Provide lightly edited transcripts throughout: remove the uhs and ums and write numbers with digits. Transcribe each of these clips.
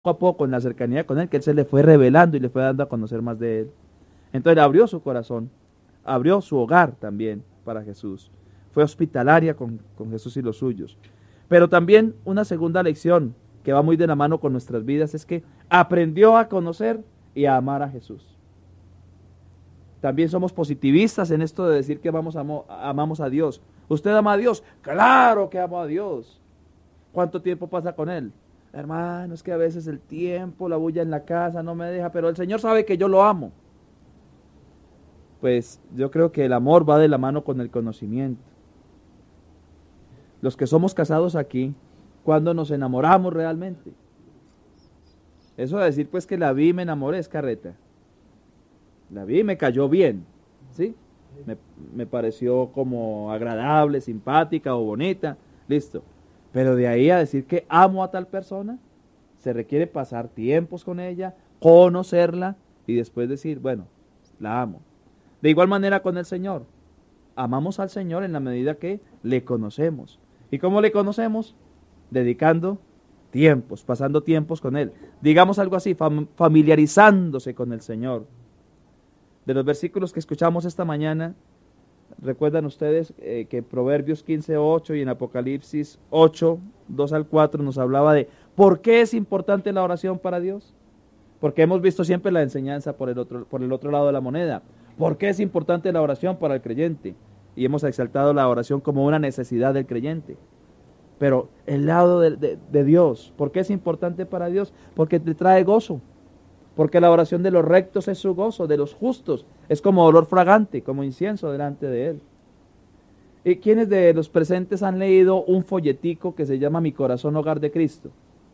a poco en la cercanía con él, que él se le fue revelando y le fue dando a conocer más de él. Entonces abrió su corazón, abrió su hogar también para Jesús. Fue hospitalaria con Jesús y los suyos. Pero también una segunda lección que va muy de la mano con nuestras vidas es que aprendió a conocer y a amar a Jesús. También somos positivistas en esto de decir que amamos a Dios. ¿Usted ama a Dios? Claro que amo a Dios. ¿Cuánto tiempo pasa con Él? Hermano, es que a veces el tiempo, la bulla en la casa no me deja, pero el Señor sabe que yo lo amo. Pues yo creo que el amor va de la mano con el conocimiento. Los que somos casados aquí, ¿cuándo nos enamoramos realmente? Eso de decir pues que la vi y me enamoré es carreta. La vi y me cayó bien, ¿sí? Me pareció como agradable, simpática o bonita, listo. Pero de ahí a decir que amo a tal persona, se requiere pasar tiempos con ella, conocerla y después decir, bueno, la amo. De igual manera con el Señor. Amamos al Señor en la medida que le conocemos. ¿Y cómo le conocemos? Dedicando tiempos, pasando tiempos con Él. Digamos algo así, familiarizándose con el Señor. De los versículos que escuchamos esta mañana, recuerdan ustedes que en Proverbios 15:8 y en Apocalipsis 8, 2 al 4 nos hablaba de ¿por qué es importante la oración para Dios? Porque hemos visto siempre la enseñanza por el otro lado de la moneda. ¿Por qué es importante la oración para el creyente? Y hemos exaltado la oración como una necesidad del creyente. Pero el lado de Dios, ¿por qué es importante para Dios? Porque te trae gozo. Porque la oración de los rectos es su gozo, de los justos. Es como olor fragante, como incienso delante de Él. ¿Y quiénes de los presentes han leído un folletico que se llama Mi corazón, hogar de Cristo?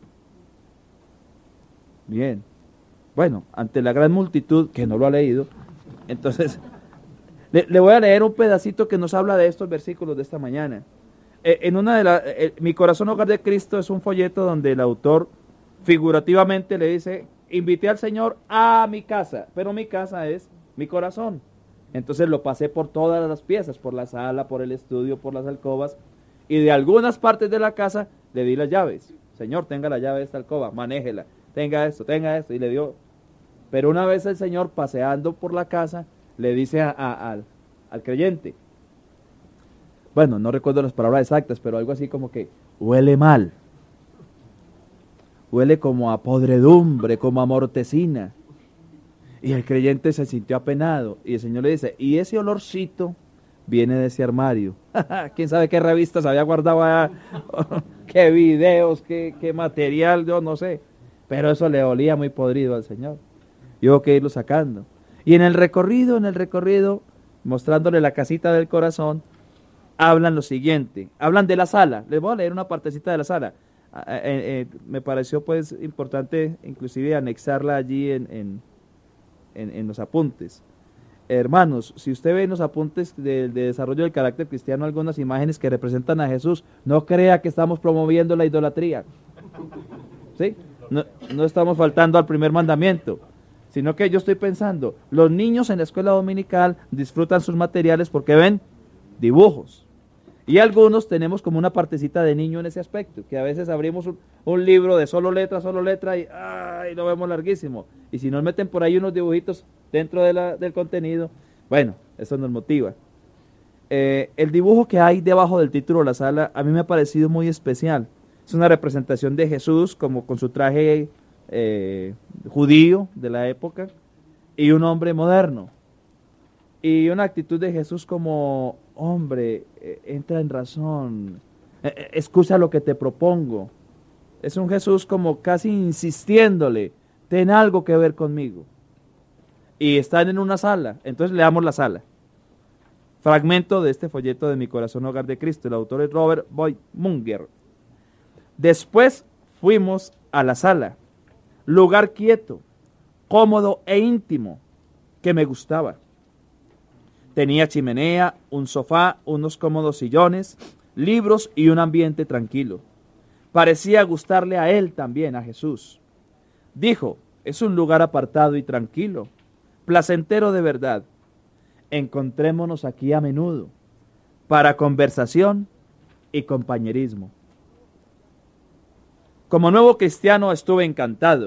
Bien. Bueno, ante la gran multitud que no lo ha leído, entonces le voy a leer un pedacito que nos habla de estos versículos de esta mañana. En una de Mi corazón, hogar de Cristo es un folleto donde el autor figurativamente le dice: invité al Señor a mi casa, pero mi casa es mi corazón. Entonces lo pasé por todas las piezas, por la sala, por el estudio, por las alcobas, y de algunas partes de la casa le di las llaves. Señor, tenga la llave de esta alcoba, manéjela, tenga esto, y le dio. Pero una vez el Señor, paseando por la casa, le dice al creyente, bueno, no recuerdo las palabras exactas, pero algo así como que huele mal. Huele como a podredumbre, como a mortecina. Y el creyente se sintió apenado. Y el Señor le dice, y ese olorcito viene de ese armario. ¿Quién sabe qué revistas había guardado allá? ¿Qué videos? ¿Qué material? Yo no sé. Pero eso le olía muy podrido al Señor. Y hubo que irlo sacando. Y en el recorrido, mostrándole la casita del corazón, hablan lo siguiente. Hablan de la sala. Les voy a leer una partecita de la sala. Me pareció pues importante inclusive anexarla allí en los apuntes. Hermanos, si usted ve en los apuntes de desarrollo del carácter cristiano algunas imágenes que representan a Jesús, no crea que estamos promoviendo la idolatría. ¿Sí? No estamos faltando al primer mandamiento, sino que yo estoy pensando, los niños en la escuela dominical disfrutan sus materiales porque ven dibujos. Y algunos tenemos como una partecita de niño en ese aspecto, que a veces abrimos un libro de solo letra, y lo vemos larguísimo. Y si nos meten por ahí unos dibujitos dentro del contenido, bueno, eso nos motiva. El dibujo que hay debajo del título de la sala a mí me ha parecido muy especial. Es una representación de Jesús como con su traje judío de la época y un hombre moderno. Y una actitud de Jesús como, hombre, entra en razón, escucha lo que te propongo. Es un Jesús como casi insistiéndole, ten algo que ver conmigo. Y están en una sala, entonces leamos la sala. Fragmento de este folleto de Mi corazón, hogar de Cristo, el autor es Robert Boyd Munger. Después fuimos a la sala, lugar quieto, cómodo e íntimo, que me gustaba. Tenía chimenea, un sofá, unos cómodos sillones, libros y un ambiente tranquilo. Parecía gustarle a él también, a Jesús. Dijo, es un lugar apartado y tranquilo, placentero de verdad. Encontrémonos aquí a menudo, para conversación y compañerismo. Como nuevo cristiano estuve encantado.